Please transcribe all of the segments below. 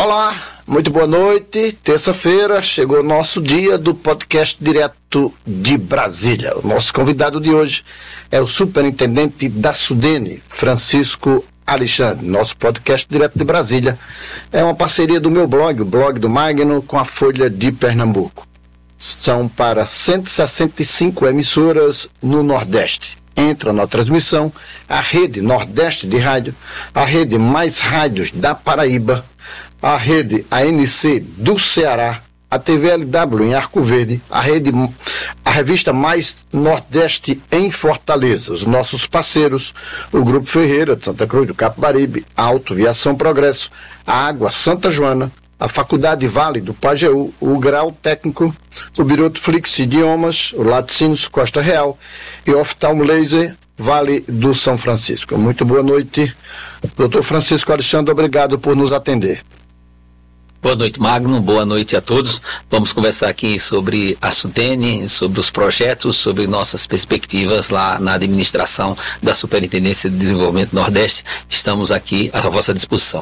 Olá, muito boa noite. Terça-feira chegou o nosso dia do podcast direto de Brasília. O nosso convidado de hoje é o superintendente da SUDENE, Francisco Alexandre. Nosso podcast direto de Brasília é uma parceria do meu blog, o blog do Magno, com a Folha de Pernambuco. São para 165 emissoras no Nordeste. Entra na transmissão a Rede Nordeste de Rádio, a Rede Mais Rádios da Paraíba, a Rede ANC do Ceará, a TVLW em Arco Verde, a revista Mais Nordeste em Fortaleza. Os nossos parceiros, o Grupo Ferreira de Santa Cruz do Capibaribe, a Autoviação Progresso, a Água Santa Joana, a Faculdade Vale do Pajeú, o Grau Técnico, o Biruto Flix Idiomas, o Laticínios Costa Real e o Oftalmo Laser Vale do São Francisco. Muito boa noite, doutor Francisco Alexandre, obrigado por nos atender. Boa noite, Magno, boa noite a todos. Vamos conversar aqui sobre a SUDENE, sobre os projetos, sobre nossas perspectivas lá na administração da Superintendência de Desenvolvimento Nordeste. Estamos aqui à vossa disposição.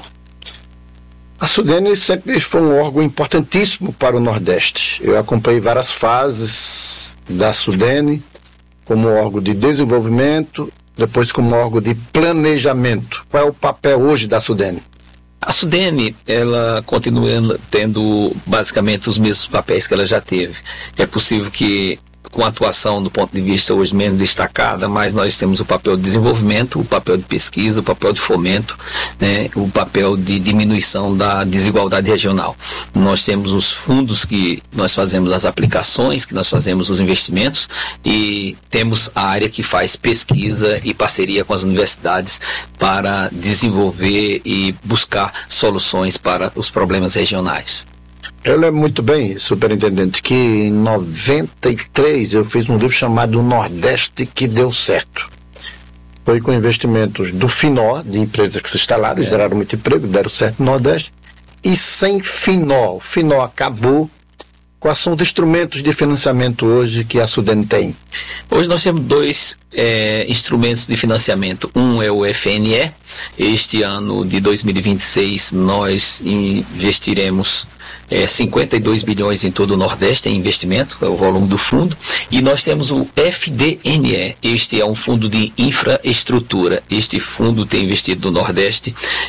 A SUDENE sempre foi um órgão importantíssimo para o Nordeste. Eu acompanhei várias fases da SUDENE, como órgão de desenvolvimento, depois como órgão de planejamento. Qual é o papel hoje da SUDENE? A SUDENE, ela continua tendo basicamente os mesmos papéis que ela já teve. É possível que, com a atuação do ponto de vista hoje menos destacada, mas nós temos o papel de desenvolvimento, o papel de pesquisa, o papel de fomento, né, o papel de diminuição da desigualdade regional. Nós temos os fundos que nós fazemos as aplicações, que nós fazemos os investimentos, e temos a área que faz pesquisa e parceria com as universidades para desenvolver e buscar soluções para os problemas regionais. Eu lembro muito bem, superintendente, que em 93 eu fiz um livro chamado Nordeste que deu certo. Foi com investimentos do FINO, de empresas que se instalaram, geraram muito emprego, deram certo no Nordeste, e sem FINO. O FINO acabou. Quais são os instrumentos de financiamento hoje que a SUDENE tem? Hoje nós temos dois instrumentos de financiamento. Um é o FNE. Este ano de 2026 nós investiremos 52 bilhões em todo o Nordeste em investimento, é o volume do fundo, e nós temos o FDNE. Este é um fundo de infraestrutura. Este fundo tem investido no Nordeste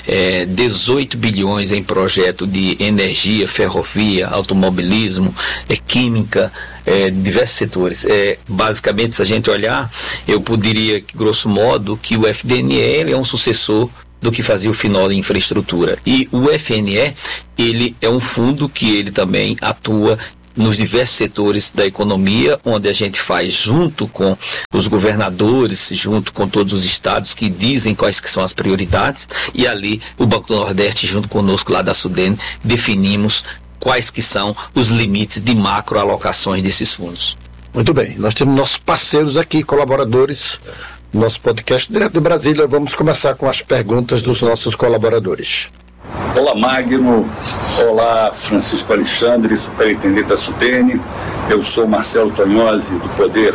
18 bilhões em projeto de energia, ferrovia, automobilismo, química, diversos setores. Basicamente, se a gente olhar, eu poderia, grosso modo, que o FDNE ele é um sucessor do que fazia o FINO em infraestrutura. E o FNE, ele é um fundo que ele também atua nos diversos setores da economia, onde a gente faz junto com os governadores, junto com todos os estados que dizem quais que são as prioridades, e ali o Banco do Nordeste, junto conosco lá da SUDENE, definimos quais que são os limites de macroalocações desses fundos. Muito bem, nós temos nossos parceiros aqui, colaboradores, nosso podcast direto de Brasília. Vamos começar com as perguntas dos nossos colaboradores. Olá, Magno. Olá, Francisco Alexandre, superintendente da SUDENE. Eu sou Marcelo Tonhozzi, do Poder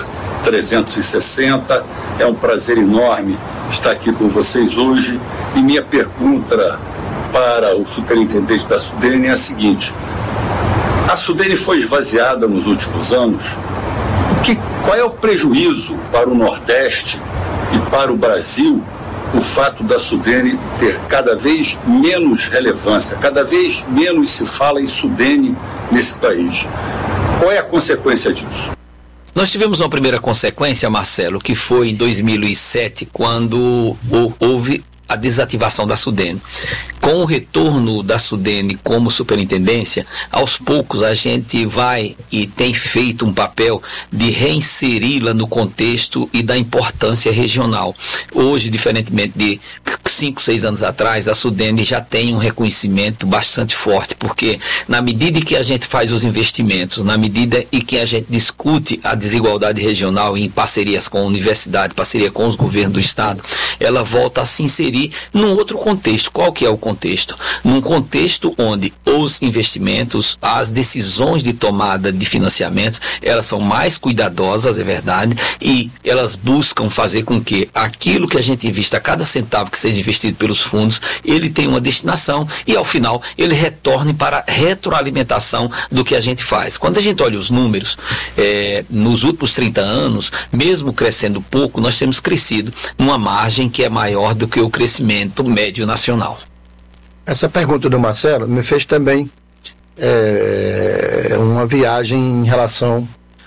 360. É um prazer enorme estar aqui com vocês hoje. E minha pergunta para o superintendente da SUDENE é a seguinte: a SUDENE foi esvaziada nos últimos anos. Qual é o prejuízo para o Nordeste e para o Brasil o fato da SUDENE ter cada vez menos relevância, cada vez menos se fala em SUDENE nesse país? Qual é a consequência disso? Nós tivemos uma primeira consequência, Marcelo, que foi em 2007, quando houve a desativação da SUDENE. Com o retorno da SUDENE como superintendência, aos poucos a gente vai e tem feito um papel de reinseri-la no contexto e da importância regional. Hoje, diferentemente de 5, 6 anos atrás, a SUDENE já tem um reconhecimento bastante forte, porque na medida em que a gente faz os investimentos, na medida em que a gente discute a desigualdade regional em parcerias com a universidade, parceria com os governos do estado, ela volta a se inserir investir num outro contexto. Qual que é o contexto? Num contexto onde os investimentos, as decisões de tomada de financiamento, elas são mais cuidadosas, é verdade, e elas buscam fazer com que aquilo que a gente invista, cada centavo que seja investido pelos fundos, ele tenha uma destinação e ao final ele retorne para a retroalimentação do que a gente faz. Quando a gente olha os números, nos últimos 30 anos, mesmo crescendo pouco, nós temos crescido numa margem que é maior do que o crescimento médio nacional. Essa pergunta do Marcelo me fez também uma viagem em relação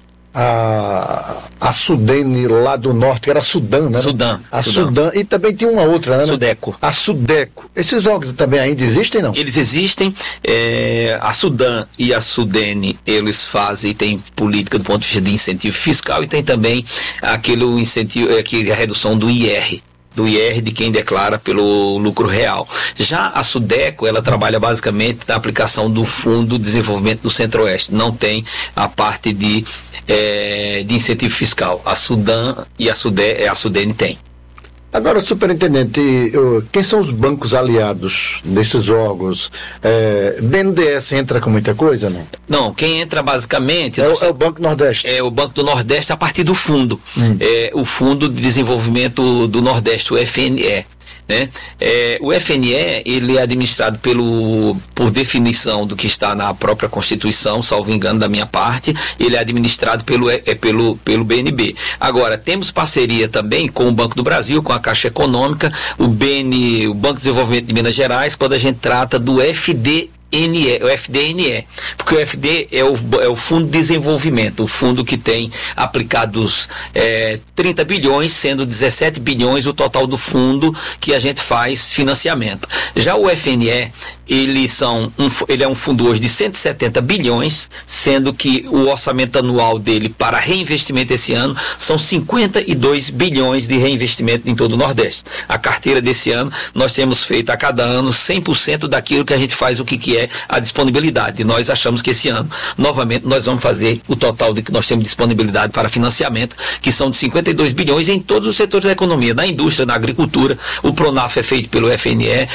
a Sudene lá do norte, que era Sudã, né? Sudã. Sudã. E também tinha uma outra, né? Sudeco. A Sudeco. Esses órgãos também ainda existem, não? Eles existem. A Sudã e a Sudene, eles têm política do ponto de vista de incentivo fiscal e tem também aquele incentivo, a redução do IR de quem declara pelo lucro real. Já a Sudeco, ela trabalha basicamente na aplicação do Fundo de Desenvolvimento do Centro-Oeste, não tem a parte de incentivo fiscal. A Sudã e a Sudene tem. Agora, superintendente, quem são os bancos aliados desses órgãos? BNDES entra com muita coisa, não? Não, quem entra basicamente... É o Banco Nordeste. É o Banco do Nordeste a partir do fundo. O Fundo de Desenvolvimento do Nordeste, o FNE. Né? O FNE, ele é administrado por definição do que está na própria Constituição, salvo engano da minha parte, ele é administrado pelo BNB. Agora, temos parceria também com o Banco do Brasil, com a Caixa Econômica, o Banco de Desenvolvimento de Minas Gerais, quando a gente trata do FDNE, porque o FD é o Fundo de Desenvolvimento, o fundo que tem aplicados 30 bilhões, sendo 17 bilhões o total do fundo que a gente faz financiamento. Já o FNE, ele é um fundo hoje de 170 bilhões, sendo que o orçamento anual dele para reinvestimento esse ano são 52 bilhões de reinvestimento em todo o Nordeste. A carteira desse ano, nós temos feito a cada ano 100% daquilo que a gente faz, o que é a disponibilidade. E nós achamos que esse ano, novamente, nós vamos fazer o total de que nós temos disponibilidade para financiamento, que são de 52 bilhões em todos os setores da economia, na indústria, na agricultura. O Pronaf é feito pelo FNE,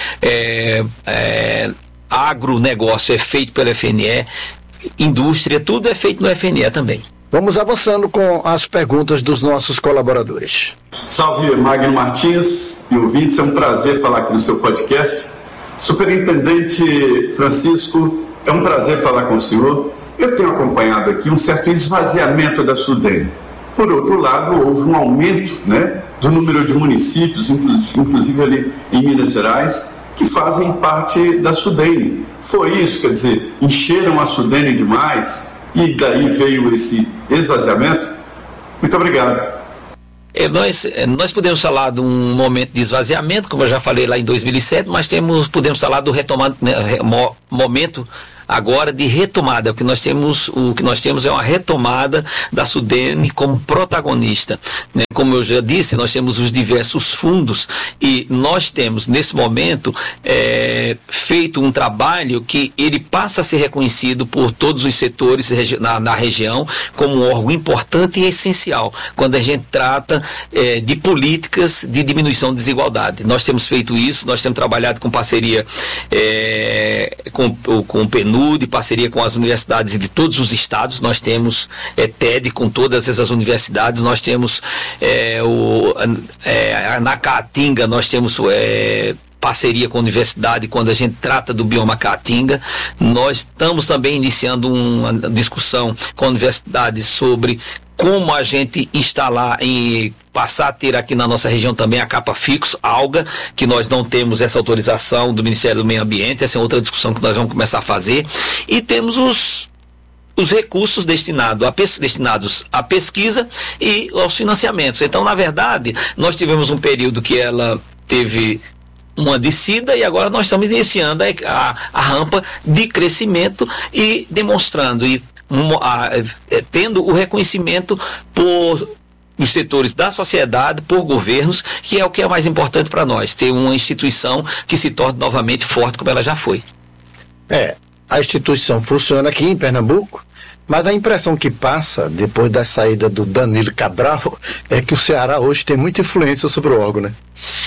agronegócio é feito pelo FNE, indústria, tudo é feito no FNE também. Vamos avançando com as perguntas dos nossos colaboradores. Salve, Magno Martins e ouvintes, é um prazer falar aqui no seu podcast. Superintendente Francisco, é um prazer falar com o senhor. Eu tenho acompanhado aqui um certo esvaziamento da Sudene. Por outro lado, houve um aumento, né, do número de municípios, inclusive ali em Minas Gerais, que fazem parte da Sudene. Foi isso, quer dizer, encheram a Sudene demais e daí veio esse esvaziamento? Muito obrigado. Nós podemos falar de um momento de esvaziamento, como eu já falei lá em 2007, mas podemos falar do momento agora de retomada. O que nós temos é uma retomada da Sudene como protagonista, né? Como eu já disse, nós temos os diversos fundos e nós temos nesse momento feito um trabalho que ele passa a ser reconhecido por todos os setores na região como um órgão importante e essencial quando a gente trata de políticas de diminuição de desigualdade. Nós temos feito isso, nós temos trabalhado com parceria com o PNUD, parceria com as universidades de todos os estados. Nós temos TED com todas essas universidades, nós temos na Caatinga, nós temos parceria com a universidade quando a gente trata do bioma Caatinga. Nós estamos também iniciando uma discussão com a universidade sobre como a gente instalar e passar a ter aqui na nossa região também a capa fixo, alga, que nós não temos essa autorização do Ministério do Meio Ambiente. Essa é outra discussão que nós vamos começar a fazer. E temos os recursos destinados à pesquisa e aos financiamentos. Então, na verdade, nós tivemos um período que ela teve uma descida e agora nós estamos iniciando a rampa de crescimento e demonstrando e tendo o reconhecimento por os setores da sociedade, por governos, que é o que é mais importante para nós, ter uma instituição que se torne novamente forte como ela já foi. A instituição funciona aqui em Pernambuco, mas a impressão que passa, depois da saída do Danilo Cabral, é que o Ceará hoje tem muita influência sobre o órgão, né?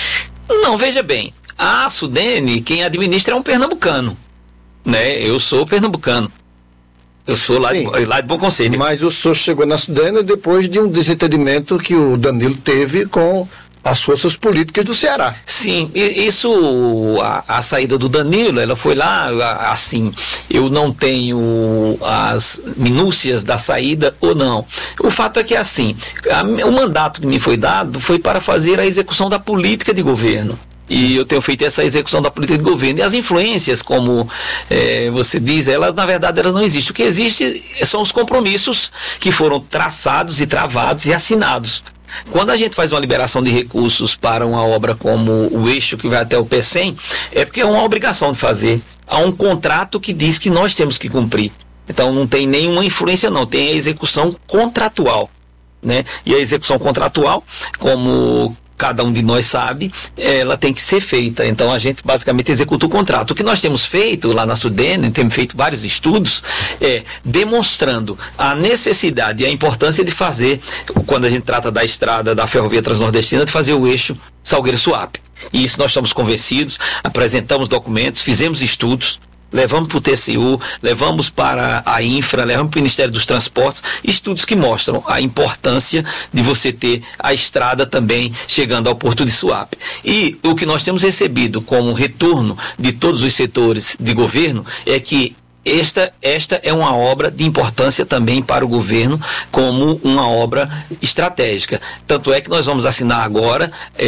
Não, veja bem, a Sudene, quem administra é um pernambucano, né? Eu sou pernambucano. Eu sou lá de Bom Conselho. Mas o senhor chegou na Sudene depois de um desentendimento que o Danilo teve com as forças políticas do Ceará. Sim, isso, a saída do Danilo, ela foi lá, assim, eu não tenho as minúcias da saída ou não. O fato é que, assim, o mandato que me foi dado foi para fazer a execução da política de governo. E eu tenho feito essa execução da política de governo. E as influências, como você diz, elas, na verdade, elas não existem. O que existe são os compromissos que foram traçados e travados e assinados. Quando a gente faz uma liberação de recursos para uma obra como o eixo que vai até o P100, é porque é uma obrigação de fazer. Há um contrato que diz que nós temos que cumprir. Então não tem nenhuma influência não, tem a execução contratual, né? E a execução contratual, como cada um de nós sabe, ela tem que ser feita. Então a gente basicamente executa o contrato. O que nós temos feito lá na Sudene, temos feito vários estudos, demonstrando a necessidade e a importância de fazer, quando a gente trata da estrada da Ferrovia Transnordestina, de fazer o eixo Salgueiro-Suape. E isso nós estamos convencidos, apresentamos documentos, fizemos estudos, levamos para o TCU, levamos para a Infra, levamos para o Ministério dos Transportes, estudos que mostram a importância de você ter a estrada também chegando ao Porto de Suape. E o que nós temos recebido como retorno de todos os setores de governo é que esta é uma obra de importância também para o governo, como uma obra estratégica. Tanto é que nós vamos assinar agora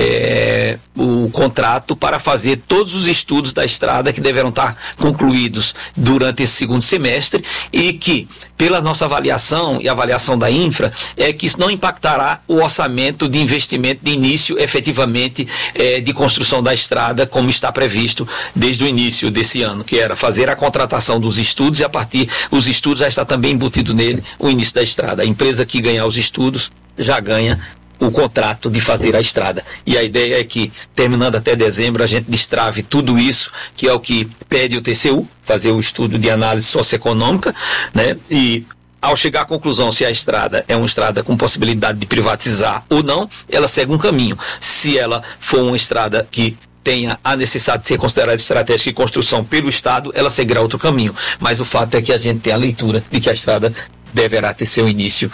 o contrato para fazer todos os estudos da estrada que deverão estar concluídos durante esse segundo semestre e que, pela nossa avaliação e avaliação da Infra, é que isso não impactará o orçamento de investimento de início, efetivamente, de construção da estrada, como está previsto desde o início desse ano, que era fazer a contratação dos estudos e a partir os estudos já está também embutido nele o início da estrada. A empresa que ganhar os estudos já ganha o contrato de fazer a estrada. E a ideia é que, terminando até dezembro, a gente destrave tudo isso, que é o que pede o TCU, fazer o estudo de análise socioeconômica, né? E ao chegar à conclusão se a estrada é uma estrada com possibilidade de privatizar ou não, ela segue um caminho. Se ela for uma estrada que tenha a necessidade de ser considerada estratégica e construção pelo Estado, ela seguirá outro caminho. Mas o fato é que a gente tem a leitura de que a estrada deverá ter seu início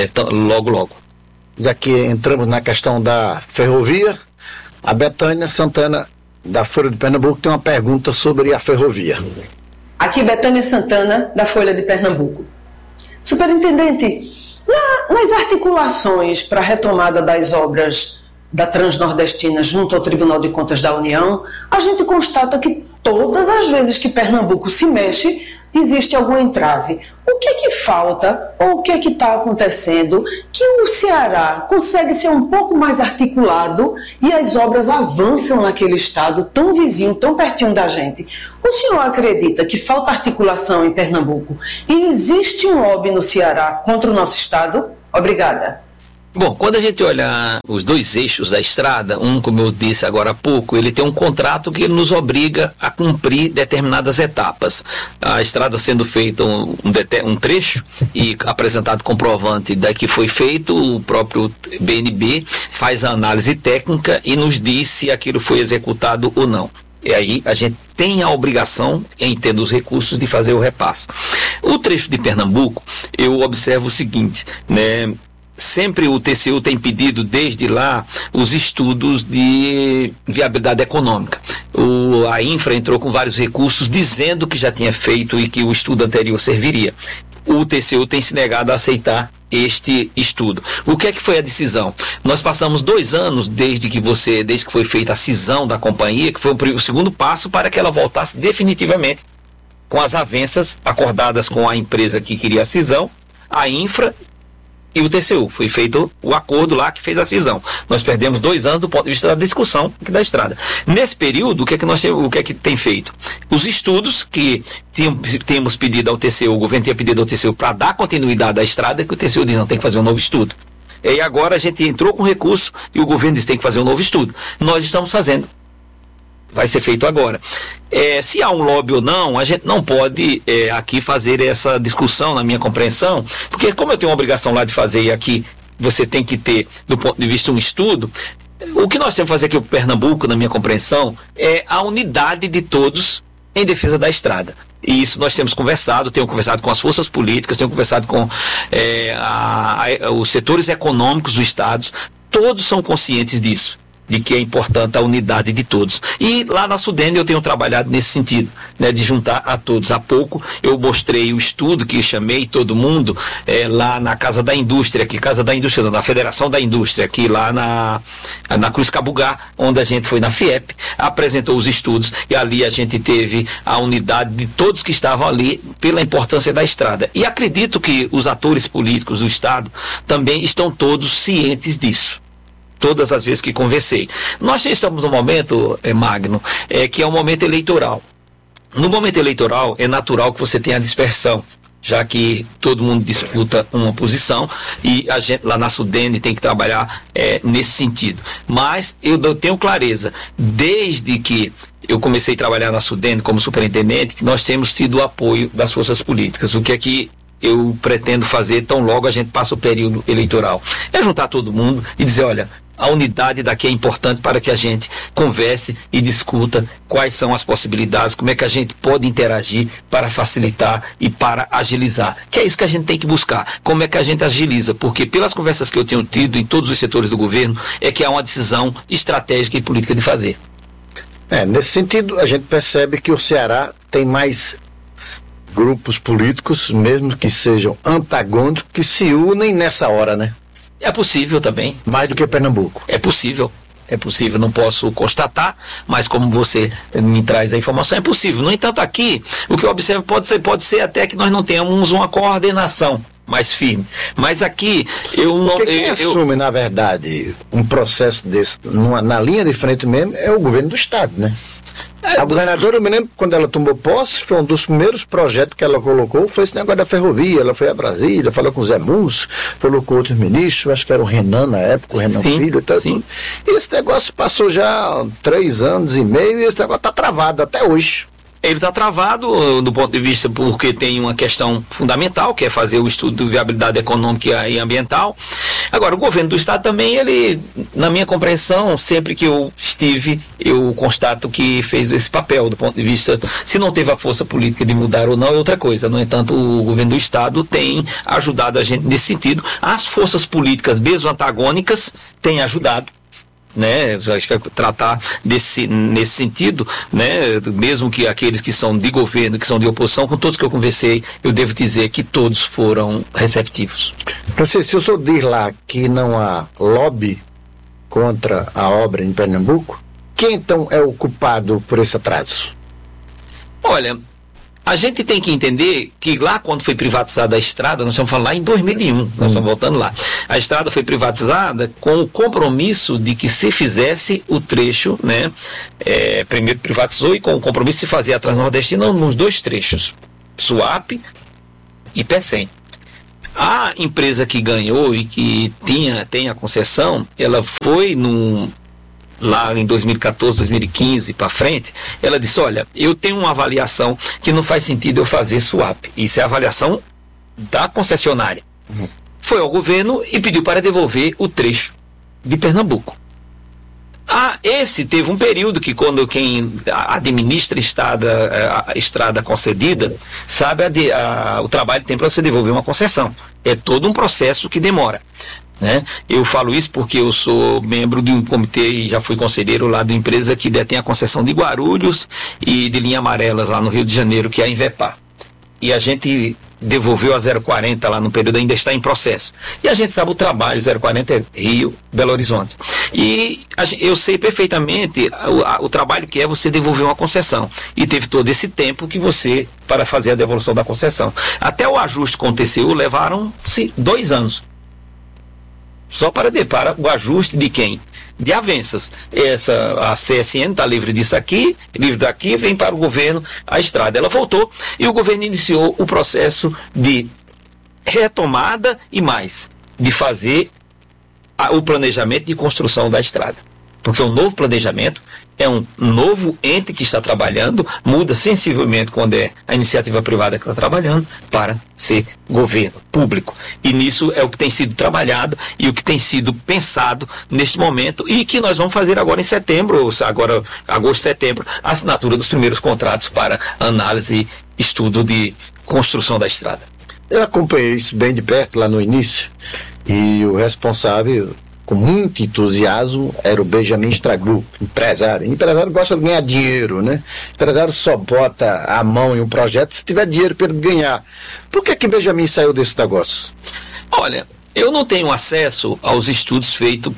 logo. Já que entramos na questão da ferrovia, a Betânia Santana, da Folha de Pernambuco, tem uma pergunta sobre a ferrovia. Aqui, Betânia Santana, da Folha de Pernambuco. Superintendente, nas articulações para a retomada das obras da Transnordestina junto ao Tribunal de Contas da União, a gente constata que todas as vezes que Pernambuco se mexe, existe algum entrave. O que é que falta, ou o que é que está acontecendo, que o Ceará consegue ser um pouco mais articulado e as obras avançam naquele estado tão vizinho, tão pertinho da gente? O senhor acredita que falta articulação em Pernambuco e existe um lobby no Ceará contra o nosso estado? Obrigada. Bom, quando a gente olha os dois eixos da estrada, como eu disse agora há pouco, ele tem um contrato que nos obriga a cumprir determinadas etapas. A estrada sendo feita um trecho e apresentado comprovante da que foi feito, o próprio BNB faz a análise técnica e nos diz se aquilo foi executado ou não. E aí a gente tem a obrigação, em tendo os recursos, de fazer o repasse. O trecho de Pernambuco, eu observo o seguinte, né? Sempre o TCU tem pedido desde lá os estudos de viabilidade econômica. A Infra entrou com vários recursos dizendo que já tinha feito e que o estudo anterior serviria. O TCU tem se negado a aceitar este estudo. O que é que foi a decisão? Nós passamos 2 anos desde que foi feita a cisão da companhia, que foi o segundo passo para que ela voltasse definitivamente com as avanças acordadas com a empresa que queria a cisão, a Infra e o TCU. Foi feito o acordo lá que fez a cisão. Nós perdemos 2 anos do ponto de vista da discussão da estrada. Nesse período, o que é que tem feito? Os estudos que tínhamos pedido ao TCU, o governo tinha pedido ao TCU para dar continuidade à estrada, que o TCU diz, não, tem que fazer um novo estudo. E agora a gente entrou com recurso e o governo diz, tem que fazer um novo estudo. Nós estamos fazendo. Vai ser feito agora. Se há um lobby ou não, a gente não pode aqui fazer essa discussão, na minha compreensão, porque como eu tenho uma obrigação lá de fazer e aqui você tem que ter, do ponto de vista um estudo, O que nós temos que fazer aqui em Pernambuco, na minha compreensão, é a unidade de todos em defesa da estrada. E isso nós temos conversado, tenho conversado com as forças políticas, tenho conversado com os setores econômicos do Estado, todos são conscientes disso, de que é importante a unidade de todos. E lá na Sudene eu tenho trabalhado nesse sentido, né, de juntar a todos. Há pouco eu mostrei o estudo que chamei todo mundo lá na Casa da Indústria, na Federação da Indústria, aqui lá na Cruz Cabugá, onde a gente foi na FIEP, apresentou os estudos e ali a gente teve a unidade de todos que estavam ali pela importância da estrada. E acredito que os atores políticos do Estado também estão todos cientes disso. Todas as vezes que conversei. Nós estamos no momento, Magno, que é um momento eleitoral. No momento eleitoral, é natural que você tenha dispersão, já que todo mundo disputa uma posição e a gente lá na Sudene tem que trabalhar nesse sentido. Mas eu tenho clareza, desde que eu comecei a trabalhar na Sudene como superintendente, que nós temos tido o apoio das forças políticas. O que é que eu pretendo fazer tão logo a gente passa o período eleitoral? É juntar todo mundo e dizer, olha, a unidade daqui é importante para que a gente converse e discuta quais são as possibilidades, como é que a gente pode interagir para facilitar e para agilizar. Que é isso que a gente tem que buscar. Como é que a gente agiliza? Porque pelas conversas que eu tenho tido em todos os setores do governo, é que há uma decisão estratégica e política de fazer. Nesse sentido, a gente percebe que o Ceará tem mais grupos políticos, mesmo que sejam antagônicos, que se unem nessa hora, né? É possível também. Mais do que Pernambuco. É possível, não posso constatar, mas como você me traz a informação, é possível. No entanto, aqui, o que eu observo pode ser até que nós não tenhamos uma coordenação mais firme. Mas aqui, eu não... Quem assume, na verdade, um processo desse, na linha de frente mesmo, é o governo do Estado, né? A governadora, eu me lembro, quando ela tomou posse, foi um dos primeiros projetos que ela colocou, foi esse negócio da ferrovia. Ela foi a Brasília, falou com o Zé Múcio, falou com outros ministros, acho que era o Renan na época, o Renan Filho e tal. E esse negócio passou já 3 anos e meio e esse negócio está travado até hoje. Ele está travado do ponto de vista porque tem uma questão fundamental, que é fazer o estudo de viabilidade econômica e ambiental. Agora, o governo do Estado também, ele, na minha compreensão, sempre que eu estive, eu constato que fez esse papel do ponto de vista, se não teve a força política de mudar ou não, é outra coisa. No entanto, o governo do Estado tem ajudado a gente nesse sentido. As forças políticas, mesmo antagônicas, têm ajudado. Né, acho que tratar nesse sentido, né, mesmo que aqueles que são de governo, que são de oposição, com todos que eu conversei, eu devo dizer que todos foram receptivos. Francisco, se o senhor diz lá que não há lobby contra a obra em Pernambuco, quem então é o culpado por esse atraso? Olha, a gente tem que entender que lá quando foi privatizada a estrada, nós estamos falando lá em 2001, nós estamos voltando lá. A estrada foi privatizada com o compromisso de que se fizesse o trecho, né? Primeiro privatizou e com o compromisso de se fazer a Transnordestina nos 2 trechos, Suape e Pecém. A empresa que ganhou e que tem a concessão, ela foi lá em 2014, 2015 para frente, ela disse, olha, eu tenho uma avaliação que não faz sentido eu fazer swap. Isso é a avaliação da concessionária. Foi ao governo e pediu para devolver o trecho de Pernambuco. Esse teve um período que quando quem administra a estrada concedida, sabe o trabalho que tem para você devolver uma concessão. É todo um processo que demora. Né? Eu falo isso porque eu sou membro de um comitê e já fui conselheiro lá da empresa que detém a concessão de Guarulhos e de Linha Amarelas lá no Rio de Janeiro, que é a Invepar. E a gente devolveu a 040 lá no período, ainda está em processo. E a gente sabe o trabalho, 040 é Rio, Belo Horizonte. E eu sei perfeitamente o trabalho que é você devolver uma concessão. E teve todo esse tempo que para fazer a devolução da concessão. Até o ajuste com o TCU levaram-se 2 anos. Só para o ajuste de quem? De avanças. A CSN está livre disso aqui, livre daqui, vem para o governo a estrada. Ela voltou e o governo iniciou o processo de retomada e mais, de fazer o planejamento de construção da estrada. Porque o novo planejamento é um novo ente que está trabalhando, muda sensivelmente quando é a iniciativa privada que está trabalhando, para ser governo público. E nisso é o que tem sido trabalhado e o que tem sido pensado neste momento, e que nós vamos fazer agora em setembro, agora agosto, setembro, a assinatura dos primeiros contratos para análise e estudo de construção da estrada. Eu acompanhei isso bem de perto lá no início, e o responsável, com muito entusiasmo, era o Benjamin Stragu, empresário. Empresário gosta de ganhar dinheiro, né? Empresário só bota a mão em um projeto se tiver dinheiro para ele ganhar. Por que Benjamin saiu desse negócio? Olha, eu não tenho acesso aos estudos feitos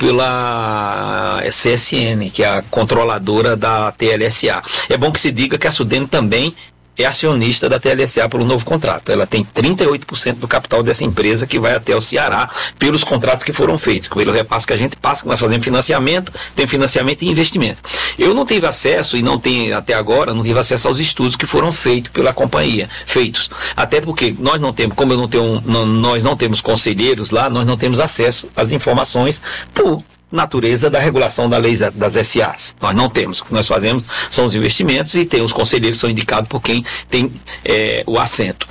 pela CSN, que é a controladora da TLSA. É bom que se diga que a Sudene também é acionista da TLSA pelo novo contrato. Ela tem 38% do capital dessa empresa, que vai até o Ceará pelos contratos que foram feitos, pelo repasse que a gente passa, que nós fazemos financiamento, tem financiamento e investimento. Eu não tive acesso, e não tenho até agora, não tive acesso aos estudos que foram feitos pela companhia, até porque nós não temos, como nós não temos conselheiros lá, nós não temos acesso às informações por natureza da regulação da lei das SAs. Nós não temos. O que nós fazemos são os investimentos, e tem os conselheiros que são indicados por quem tem o assento.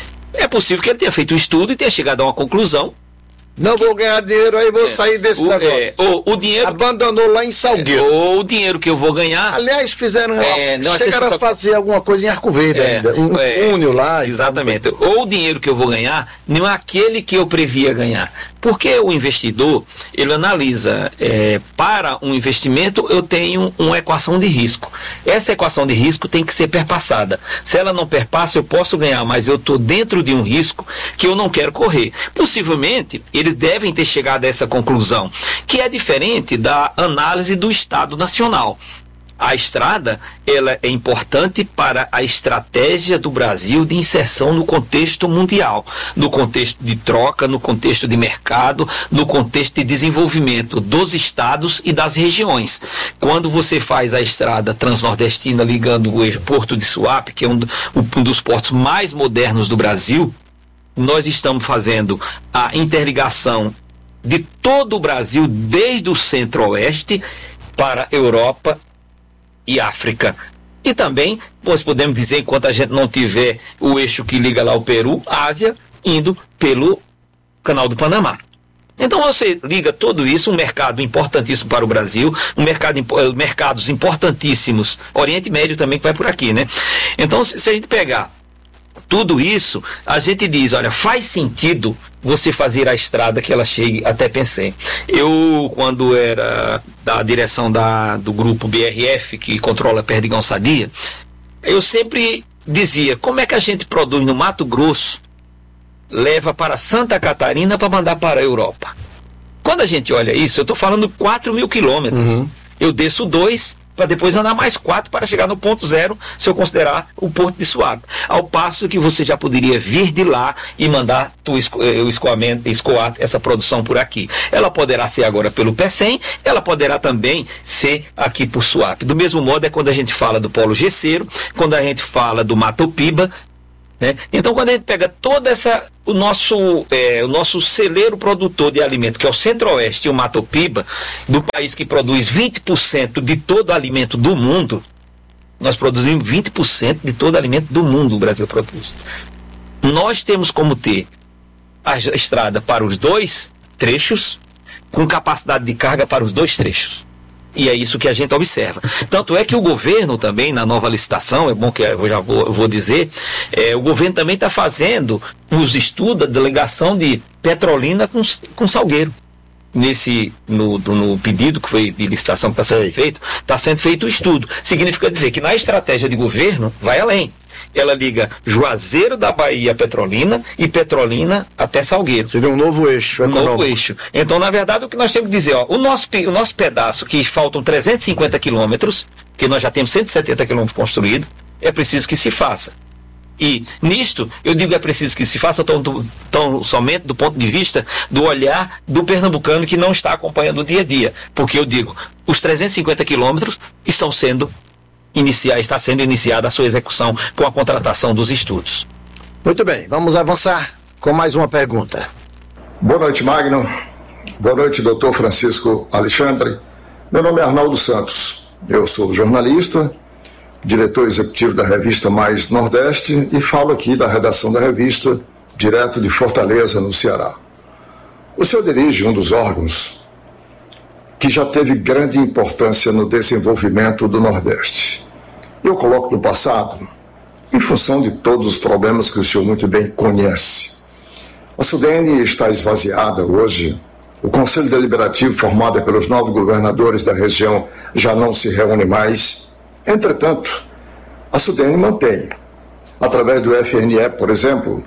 É possível que ele tenha feito um estudo e tenha chegado a uma conclusão. Não vou ganhar dinheiro, aí vou sair desse negócio. O dinheiro abandonou lá em Salgueiro. Ou o dinheiro que eu vou ganhar. Aliás, fizeram chegaram a fazer alguma coisa em Arco Verde ainda. Túnel lá. Exatamente. Ou o dinheiro que eu vou ganhar não é aquele que eu previa ganhar. Porque o investidor, ele analisa, para um investimento eu tenho uma equação de risco. Essa equação de risco tem que ser perpassada. Se ela não perpassa, eu posso ganhar, mas eu estou dentro de um risco que eu não quero correr. Possivelmente, eles devem ter chegado a essa conclusão, que é diferente da análise do Estado Nacional. A estrada, ela é importante para a estratégia do Brasil de inserção no contexto mundial, no contexto de troca, no contexto de mercado, no contexto de desenvolvimento dos estados e das regiões. Quando você faz a estrada transnordestina ligando o Porto de Suape, que é um dos portos mais modernos do Brasil, nós estamos fazendo a interligação de todo o Brasil, desde o centro-oeste para a Europa e África. E também, nós podemos dizer, enquanto a gente não tiver o eixo que liga lá o Peru, Ásia, indo pelo Canal do Panamá. Então você liga tudo isso, um mercado importantíssimo para o Brasil, mercados importantíssimos, Oriente Médio também que vai por aqui, né? Então, se a gente pegar tudo isso, a gente diz, olha, faz sentido você fazer a estrada que ela chegue até Pecém. Eu, quando era da direção do grupo BRF, que controla Perdigão Sadia, eu sempre dizia, como é que a gente produz no Mato Grosso, leva para Santa Catarina para mandar para a Europa? Quando a gente olha isso, eu estou falando 4.000 quilômetros. Uhum. Eu desço 2 para depois andar mais 4 para chegar no ponto zero, se eu considerar o Porto de Suape. Ao passo que você já poderia vir de lá e mandar escoar essa produção por aqui. Ela poderá ser agora pelo Pecém, ela poderá também ser aqui por Suape. Do mesmo modo é quando a gente fala do Polo Gesseiro, quando a gente fala do Mato Piba, né? Então, quando a gente pega o nosso celeiro produtor de alimento, que é o Centro-Oeste e o Mato Piba, do país que produz 20% de todo o alimento do mundo, nós produzimos 20% de todo o alimento do mundo, o Brasil produz. Nós temos como ter a estrada para os 2 trechos, com capacidade de carga para os 2 trechos. E é isso que a gente observa. Tanto é que o governo também, na nova licitação, é bom que eu já vou dizer, o governo também está fazendo os estudos da ligação de Petrolina com Salgueiro. No pedido que foi de licitação que está sendo feito o estudo. Significa dizer que na estratégia de governo vai além. Ela liga Juazeiro da Bahia a Petrolina e Petrolina até Salgueiro. Seria um novo eixo. Novo eixo. Então, na verdade, o que nós temos que dizer, o nosso pedaço, que faltam 350 quilômetros, que nós já temos 170 quilômetros construídos, é preciso que se faça. E nisto, eu digo é preciso que se faça tão somente do ponto de vista do olhar do pernambucano que não está acompanhando o dia a dia. Porque eu digo, os 350 quilômetros está sendo iniciada a sua execução com a contratação dos estudos. Muito bem, vamos avançar com mais uma pergunta. Boa noite, Magno. Boa noite, doutor Francisco Alexandre. Meu nome é Arnaldo Santos. Eu sou jornalista, diretor executivo da revista Mais Nordeste e falo aqui da redação da revista, direto de Fortaleza, no Ceará. O senhor dirige um dos órgãos que já teve grande importância no desenvolvimento do Nordeste. Eu coloco no passado, em função de todos os problemas que o senhor muito bem conhece. A SUDENE está esvaziada hoje. O Conselho Deliberativo, formado pelos 9 governadores da região, já não se reúne mais. Entretanto, a SUDENE mantém, através do FNE, por exemplo,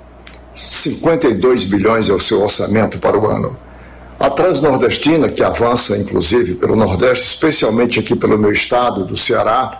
52 bilhões é o seu orçamento para o ano. A Transnordestina, que avança inclusive pelo Nordeste, especialmente aqui pelo meu estado, do Ceará,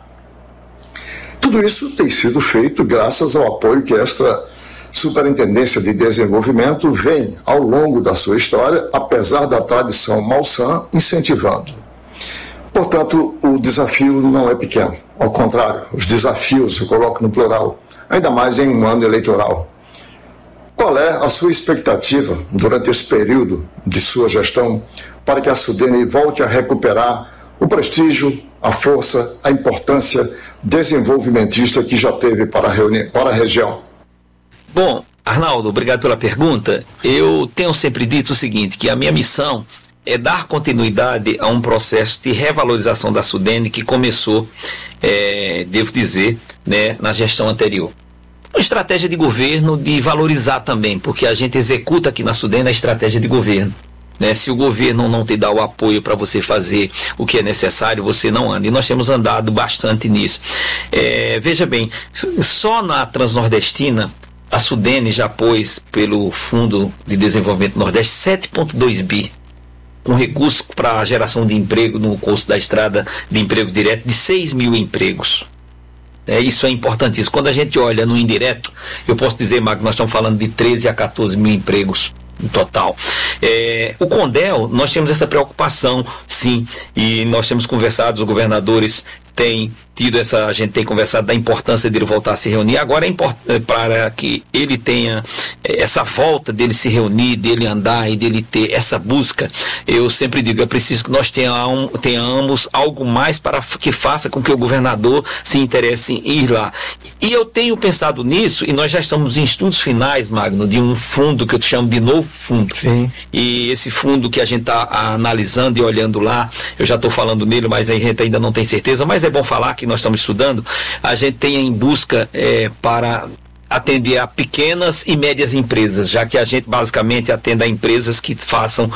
tudo isso tem sido feito graças ao apoio que esta Superintendência de Desenvolvimento vem, ao longo da sua história, apesar da tradição malsã, incentivando. Portanto, o desafio não é pequeno. Ao contrário, os desafios, eu coloco no plural, ainda mais em um ano eleitoral. Qual é a sua expectativa durante esse período de sua gestão para que a SUDENE volte a recuperar o prestígio, a força, a importância desenvolvimentista que já teve para a região? Bom, Arnaldo, obrigado pela pergunta. Eu tenho sempre dito o seguinte, que a minha missão é dar continuidade a um processo de revalorização da SUDENE que começou, devo dizer, né, na gestão anterior. Uma estratégia de governo de valorizar também, porque a gente executa aqui na SUDENE a estratégia de governo. Né? Se o governo não te dá o apoio para você fazer o que é necessário, você não anda. E nós temos andado bastante nisso. Veja bem, só na Transnordestina, a SUDENE já pôs pelo Fundo de Desenvolvimento Nordeste 7,2 bi, com recurso para a geração de emprego no curso da estrada de emprego direto de 6 mil empregos. Isso é importantíssimo. Quando a gente olha no indireto, eu posso dizer, Magno, nós estamos falando de 13 a 14 mil empregos no total. O CONDEL, nós temos essa preocupação, sim, e nós temos conversado, os governadores têm tido a gente tem conversado da importância dele voltar a se reunir. Agora é importante para que ele tenha essa volta dele se reunir, dele andar e dele ter essa busca. Eu sempre digo, é preciso que nós tenhamos algo mais para que faça com que o governador se interesse em ir lá. E eu tenho pensado nisso, e nós já estamos em estudos finais, Magno, de um fundo que eu chamo de novo fundo. Sim. E esse fundo que a gente está analisando e olhando lá, eu já estou falando nele, mas a gente ainda não tem certeza, mas é bom falar que nós estamos estudando. A gente tem em busca para atender a pequenas e médias empresas, já que a gente basicamente atende a empresas que façam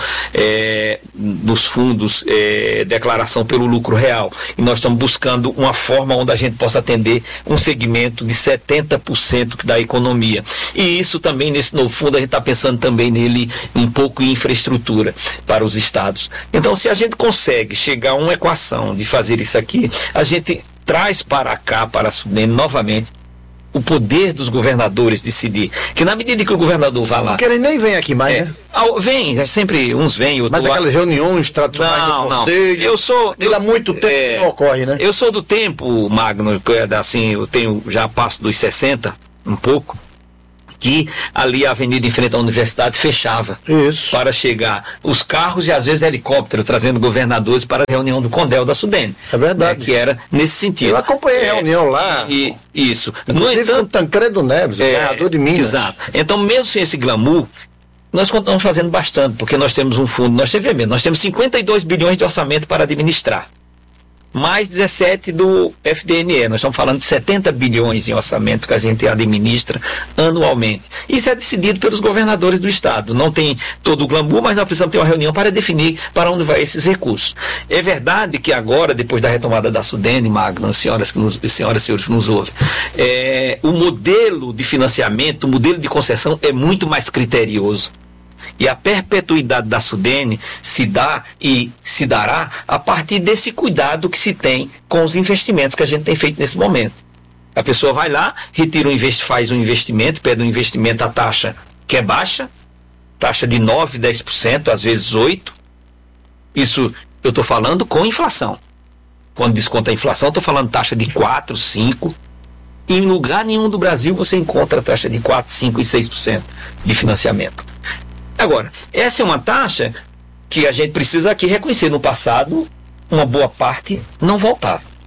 nos fundos declaração pelo lucro real, e nós estamos buscando uma forma onde a gente possa atender um segmento de 70% da economia, e isso também nesse novo fundo a gente está pensando também nele um pouco em infraestrutura para os estados. Então, se a gente consegue chegar a uma equação de fazer isso aqui, a gente traz para cá, para a SUDENE novamente, o poder dos governadores decidir. Que na medida que o governador vai lá... Não querem nem vem aqui mais, né? Vem, sempre uns vêm, outros... Mas aquelas reuniões tradicionais do conselho... Há muito tempo não ocorre, né? Eu sou do tempo, Magno, assim, eu já passo dos 60, um pouco, que ali a avenida em frente à universidade fechava. Isso. Para chegar os carros e às vezes helicóptero, trazendo governadores para a reunião do CONDEL da SUDENE. É verdade. Que era nesse sentido. Eu acompanhei a reunião lá. Isso. No entanto, Tancredo Neves, governador de Minas. Exato. Então, mesmo sem esse glamour, nós continuamos fazendo bastante, porque nós temos um fundo, nós temos 52 bilhões de orçamento para administrar. Mais 17 do FDNE, nós estamos falando de 70 bilhões em orçamento que a gente administra anualmente. Isso é decidido pelos governadores do estado. Não tem todo o glamour, mas nós precisamos ter uma reunião para definir para onde vai esses recursos. É verdade que agora, depois da retomada da SUDENE, Magno, senhoras e senhores que nos ouvem, o modelo de financiamento, o modelo de concessão é muito mais criterioso. E a perpetuidade da SUDENE se dá e se dará a partir desse cuidado que se tem com os investimentos que a gente tem feito nesse momento. A pessoa vai lá, retira faz um investimento, pede um investimento a taxa que é baixa, taxa de 9%, 10%, às vezes 8%. Isso eu estou falando com inflação. Quando desconta a inflação, estou falando taxa de 4%, 5%. E em lugar nenhum do Brasil você encontra taxa de 4%, 5% e 6% de financiamento. Agora, essa é uma taxa que a gente precisa aqui reconhecer. No passado, uma boa parte não voltava.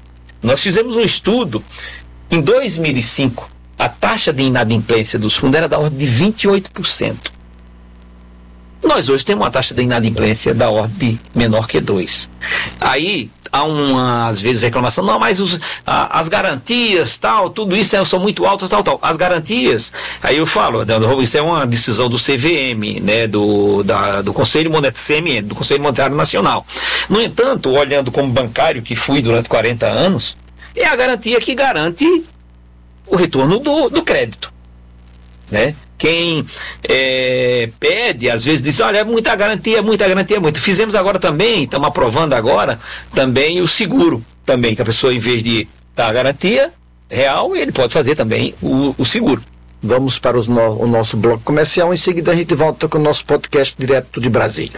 Nós fizemos um estudo em 2005, a taxa de inadimplência dos fundos era da ordem de 28%. Nós hoje temos uma taxa de inadimplência da ordem menor que 2%. Aí há às vezes reclamação, não, mas as garantias, tal, tudo isso são muito altas, tal. As garantias, aí eu falo, isso é uma decisão do CVM, né, do Conselho Monetário, CMN, do Conselho Monetário Nacional. No entanto, olhando como bancário que fui durante 40 anos, é a garantia que garante o retorno do crédito, né? Quem pede, às vezes diz, olha, é muita garantia. Fizemos agora também, estamos aprovando agora também o seguro, também, que a pessoa, em vez de dar a garantia real, ele pode fazer também o seguro. Vamos para o nosso bloco comercial, em seguida a gente volta com o nosso podcast direto de Brasília.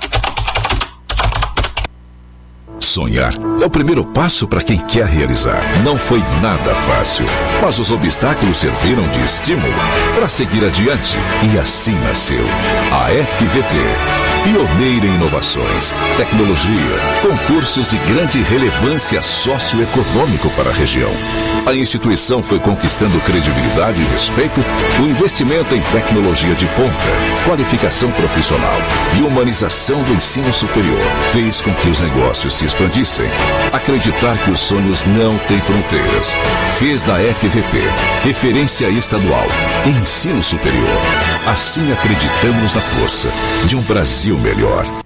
Sonhar é o primeiro passo para quem quer realizar. Não foi nada fácil, mas os obstáculos serviram de estímulo para seguir adiante. E assim nasceu a FVP. Pioneira em inovações, tecnologia, concursos de grande relevância socioeconômico para a região. A instituição foi conquistando credibilidade e respeito, o investimento em tecnologia de ponta, qualificação profissional e humanização do ensino superior fez com que os negócios se expandissem. Acreditar que os sonhos não têm fronteiras fez da FVP referência estadual em ensino superior. Assim acreditamos na força de um Brasil melhor.